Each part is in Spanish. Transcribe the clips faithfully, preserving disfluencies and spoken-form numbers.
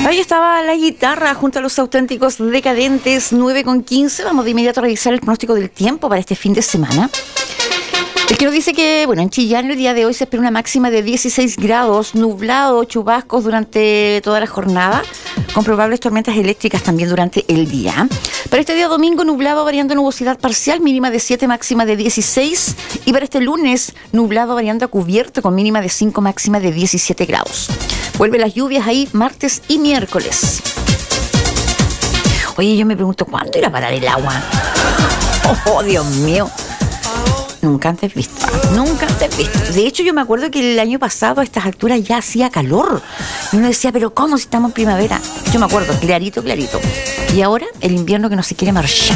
Ahí estaba la guitarra junto a los auténticos decadentes, nueve con quince. Vamos de inmediato a revisar el pronóstico del tiempo para este fin de semana. El que nos dice que, bueno, en Chillán el día de hoy se espera una máxima de dieciséis grados, nublado, chubascos durante toda la jornada, con probables tormentas eléctricas también durante el día. Para este día domingo, nublado variando nubosidad parcial, mínima de siete, máxima de dieciséis. Y para este lunes, nublado variando a cubierto, con mínima de cinco, máxima de diecisiete grados. Vuelven las lluvias ahí martes y miércoles. Oye, yo me pregunto, ¿cuándo irá a parar el agua? Oh, Dios mío. Nunca antes visto, nunca antes visto. De hecho, yo me acuerdo que el año pasado a estas alturas ya hacía calor. Y uno decía, pero ¿cómo si estamos en primavera? Yo me acuerdo, clarito, clarito. Y ahora, el invierno que no se quiere marchar.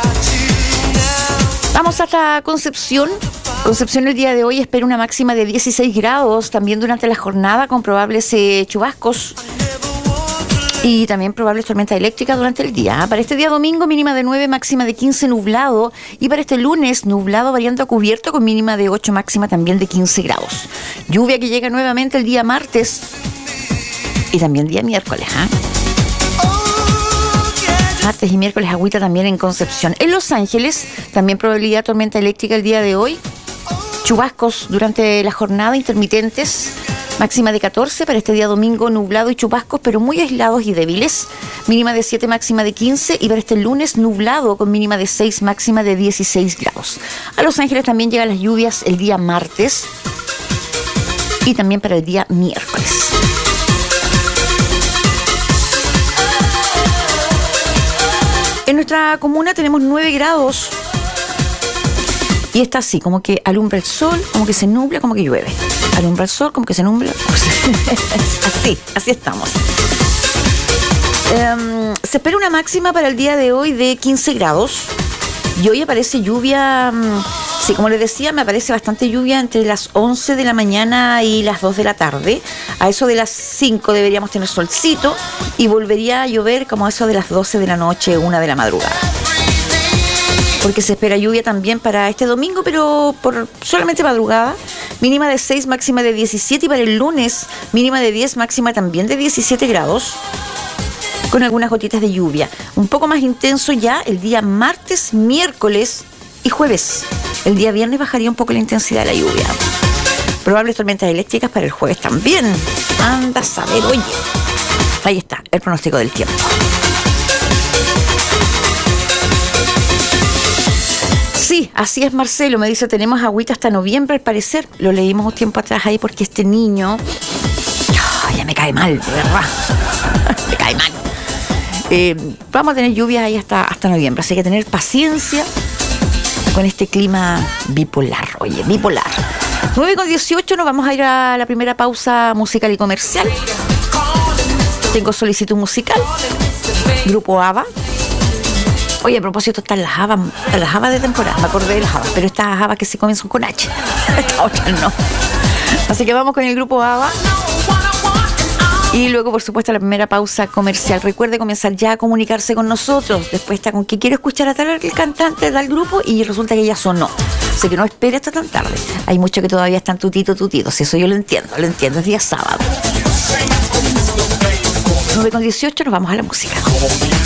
Vamos hasta Concepción. Concepción el día de hoy espera una máxima de dieciséis grados, también durante la jornada, con probables eh, chubascos. Y también probables tormentas eléctricas durante el día. Para este día domingo, mínima de nueve, máxima de quince, nublado. Y para este lunes, nublado variando a cubierto, con mínima de ocho, máxima también de quince grados. Lluvia que llega nuevamente el día martes y también día miércoles. ¿eh? Martes y miércoles, agüita también en Concepción. En Los Ángeles, también probabilidad de tormenta eléctrica el día de hoy. Chubascos durante la jornada, intermitentes. Máxima de catorce, para este día domingo nublado y chubascos, pero muy aislados y débiles. Mínima de siete, máxima de quince. Y para este lunes nublado con mínima de seis, máxima de dieciséis grados. A Los Ángeles también llegan las lluvias el día martes y también para el día miércoles. En nuestra comuna tenemos nueve grados. Y está así, como que alumbra el sol, como que se nubla, como que llueve. Alumbra el sol, como que se nubla. Así, así estamos. Um, se espera una máxima para el día de hoy de quince grados. Y hoy aparece lluvia, um, sí, como les decía, me aparece bastante lluvia entre las once de la mañana y las dos de la tarde. A eso de las cinco deberíamos tener solcito y volvería a llover como a eso de las doce de la noche, una de la madrugada. Porque se espera lluvia también para este domingo, pero por solamente madrugada. Mínima de seis, máxima de diecisiete. Y para el lunes, mínima de diez, máxima también de diecisiete grados. Con algunas gotitas de lluvia. Un poco más intenso ya el día martes, miércoles y jueves. El día viernes bajaría un poco la intensidad de la lluvia. Probables tormentas eléctricas para el jueves también. Anda a saber, oye. Ahí está, el pronóstico del tiempo. Sí, así es, Marcelo, me dice, tenemos agüita hasta noviembre al parecer. Lo leímos un tiempo atrás ahí porque este niño, oh, ya me cae mal, de verdad. Me cae mal. Eh, vamos a tener lluvias ahí hasta, hasta noviembre, así que tener paciencia con este clima bipolar, oye, bipolar. nueve con dieciocho, nos vamos a ir a la primera pausa musical y comercial. Tengo solicitud musical, Grupo ABBA. Oye, a propósito, están las habas, están las habas de temporada, me acordé de las habas, pero estas habas que se comen son con H, estas otras no. Así que vamos con el Grupo ABBA. Y luego, por supuesto, la primera pausa comercial. Recuerde comenzar ya a comunicarse con nosotros. Después está con que quiero escuchar a tal el cantante del grupo y resulta que ya sonó. Así que no espere hasta tan tarde. Hay muchos que todavía están tutito, tutitos. Eso yo lo entiendo, lo entiendo. Es día sábado. nueve con dieciocho, nos vamos a la música.